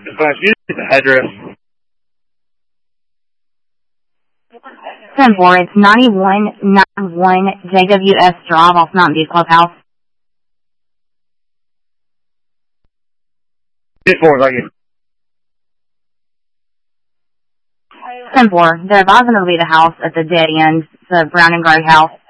Excuse me, the address. 10-4, it's 9191 JWS Drive off Mountain View Clubhouse. 10-4, thank you. 10-4, they're advising to leave the house at the dead end, the brown and gray house.